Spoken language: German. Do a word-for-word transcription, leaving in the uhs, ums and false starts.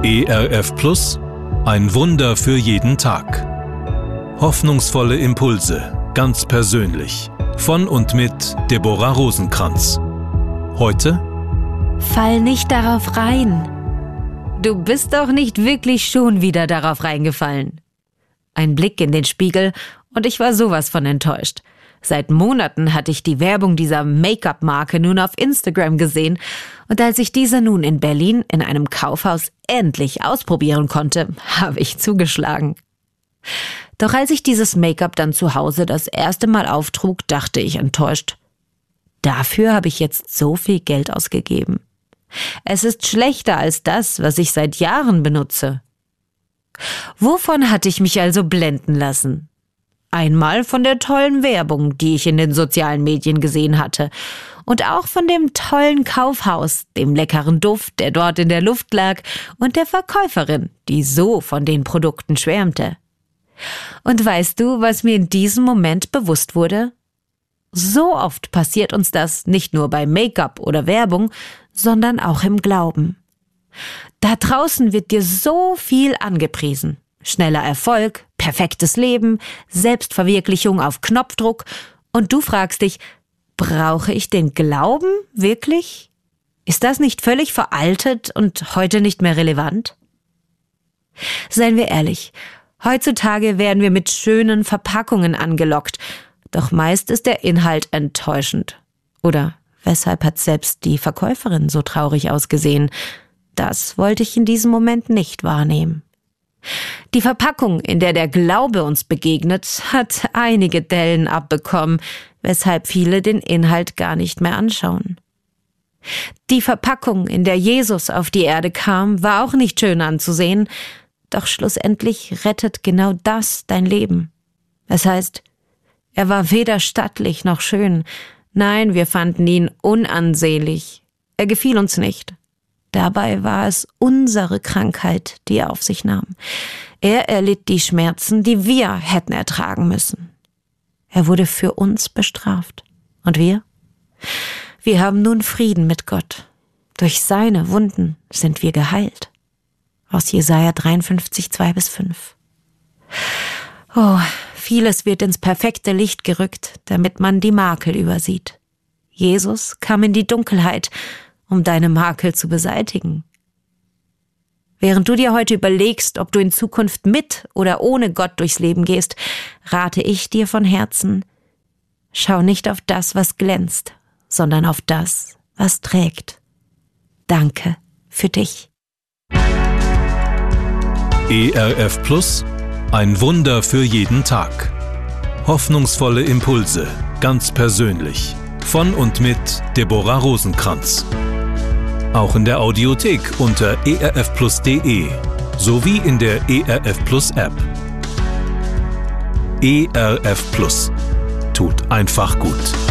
E R F Plus, ein Wunder für jeden Tag. Hoffnungsvolle Impulse, ganz persönlich. Von und mit Deborah Rosenkranz. Heute: Fall nicht darauf rein. Du bist doch nicht wirklich schon wieder darauf reingefallen. Ein Blick in den Spiegel und ich war sowas von enttäuscht. Seit Monaten hatte ich die Werbung dieser Make-up-Marke nun auf Instagram gesehen und als ich diese nun in Berlin in einem Kaufhaus endlich ausprobieren konnte, habe ich zugeschlagen. Doch als ich dieses Make-up dann zu Hause das erste Mal auftrug, dachte ich enttäuscht: Dafür habe ich jetzt so viel Geld ausgegeben. Es ist schlechter als das, was ich seit Jahren benutze. Wovon hatte ich mich also blenden lassen? Einmal von der tollen Werbung, die ich in den sozialen Medien gesehen hatte. Und auch von dem tollen Kaufhaus, dem leckeren Duft, der dort in der Luft lag, und der Verkäuferin, die so von den Produkten schwärmte. Und weißt du, was mir in diesem Moment bewusst wurde? So oft passiert uns das nicht nur bei Make-up oder Werbung, sondern auch im Glauben. Da draußen wird dir so viel angepriesen. Schneller Erfolg, perfektes Leben, Selbstverwirklichung auf Knopfdruck. Und du fragst dich, brauche ich den Glauben wirklich? Ist das nicht völlig veraltet und heute nicht mehr relevant? Seien wir ehrlich, heutzutage werden wir mit schönen Verpackungen angelockt, doch meist ist der Inhalt enttäuschend. Oder weshalb hat selbst die Verkäuferin so traurig ausgesehen? Das wollte ich in diesem Moment nicht wahrnehmen. Die Verpackung, in der der Glaube uns begegnet, hat einige Dellen abbekommen, weshalb viele den Inhalt gar nicht mehr anschauen. Die Verpackung, in der Jesus auf die Erde kam, war auch nicht schön anzusehen, doch schlussendlich rettet genau das dein Leben. Das heißt, er war weder stattlich noch schön. Nein, wir fanden ihn unansehnlich. Er gefiel uns nicht. Dabei war es unsere Krankheit, die er auf sich nahm. Er erlitt die Schmerzen, die wir hätten ertragen müssen. Er wurde für uns bestraft. Und wir? Wir haben nun Frieden mit Gott. Durch seine Wunden sind wir geheilt. Aus Jesaja dreiundfünfzig, zwei bis fünf. Oh, vieles wird ins perfekte Licht gerückt, damit man die Makel übersieht. Jesus kam in die Dunkelheit, um deine Makel zu beseitigen. Während du dir heute überlegst, ob du in Zukunft mit oder ohne Gott durchs Leben gehst, rate ich dir von Herzen: Schau nicht auf das, was glänzt, sondern auf das, was trägt. Danke für dich. E R F Plus, ein Wunder für jeden Tag. Hoffnungsvolle Impulse, ganz persönlich. Von und mit Deborah Rosenkranz. Auch in der Audiothek unter e r f plus punkt de sowie in der E R F Plus App. E R F Plus. Tut einfach gut.